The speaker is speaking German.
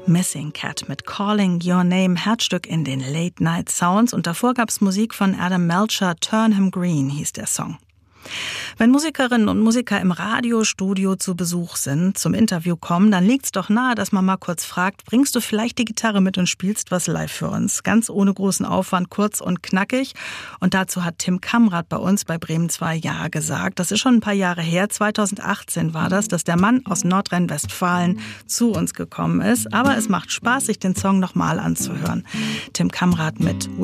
Missing Cat mit Calling Your Name, Herzstück in den Late Night Sounds. Und davor gab's Musik von Adam Melcher, Turn Him Green hieß der Song. Wenn Musikerinnen und Musiker im Radiostudio zu Besuch sind, zum Interview kommen, dann liegt's doch nahe, dass man mal kurz fragt, bringst du vielleicht die Gitarre mit und spielst was live für uns? Ganz ohne großen Aufwand, kurz und knackig. Und dazu hat Tim Kamrat bei uns bei Bremen 2 Ja gesagt. Das ist schon ein paar Jahre her, 2018 war das, dass der Mann aus Nordrhein-Westfalen zu uns gekommen ist. Aber es macht Spaß, sich den Song nochmal anzuhören. Tim Kamrat mit